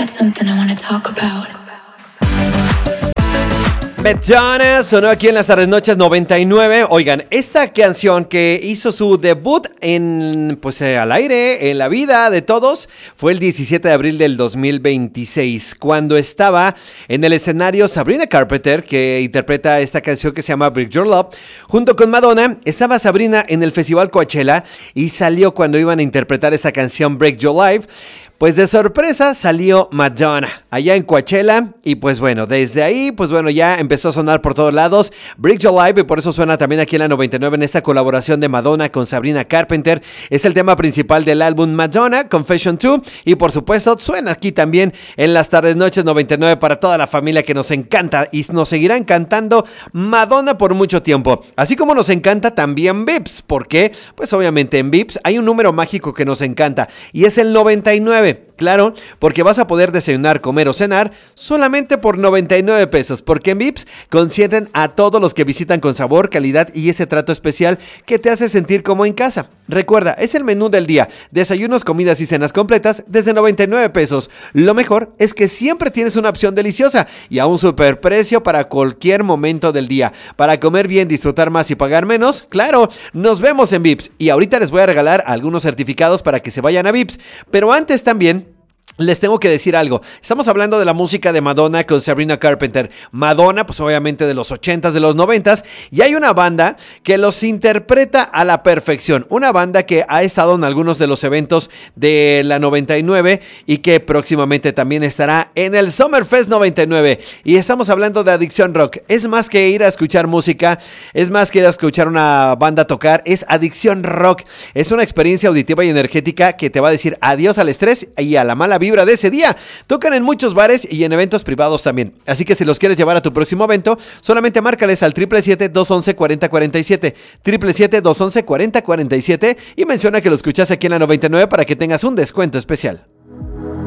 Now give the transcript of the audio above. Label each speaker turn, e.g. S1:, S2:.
S1: got something I want to talk about.
S2: Madonna sonó aquí en las tardes noches 99. Oigan, esta canción que hizo su debut al aire, en la vida de todos, fue el 17 de abril del 2026, cuando estaba en el escenario Sabrina Carpenter, que interpreta esta canción que se llama Break Your Love, junto con Madonna. Estaba Sabrina en el Festival Coachella y salió cuando iban a interpretar esa canción Break Your Life. Pues de sorpresa salió Madonna allá en Coachella y pues bueno, desde ahí ya empezó a sonar por todos lados Break Your Life, y por eso suena también aquí en la 99 en esta colaboración de Madonna con Sabrina Carpenter. Es el tema principal del álbum Madonna, Confession 2, y por supuesto suena aquí también en las tardes noches 99 para toda la familia que nos encanta y nos seguirá encantando Madonna por mucho tiempo. Así como nos encanta también Vips. ¿Por qué? Pues obviamente en Vips hay un número mágico que nos encanta y es el 99. Claro, porque vas a poder desayunar, comer o cenar solamente por 99 pesos, porque en Vips consienten a todos los que visitan con sabor, calidad y ese trato especial que te hace sentir como en casa. Recuerda, es el menú del día, desayunos, comidas y cenas completas desde 99 pesos. Lo mejor es que siempre tienes una opción deliciosa y a un super precio para cualquier momento del día. Para comer bien, disfrutar más y pagar menos, claro, nos vemos en Vips. Y ahorita les voy a regalar algunos certificados para que se vayan a Vips, pero antes también les tengo que decir algo. Estamos hablando de la música de Madonna con Sabrina Carpenter. Madonna, pues obviamente de los 80s, de los 90s. Y hay una banda que los interpreta a la perfección. Una banda que ha estado en algunos de los eventos de la 99 y que próximamente también estará en el Summerfest 99. Y estamos hablando de Adicción Rock. Es más que ir a escuchar música, es más que ir a escuchar una banda tocar, es Adicción Rock. Es una experiencia auditiva y energética que te va a decir adiós al estrés y a la mala vibra de ese día. Tocan en muchos bares y en eventos privados también. Así que si los quieres llevar a tu próximo evento, solamente márcales al 777-211-4047, 777-211-4047 y menciona que lo escuchas aquí en la 99 para que tengas un descuento especial.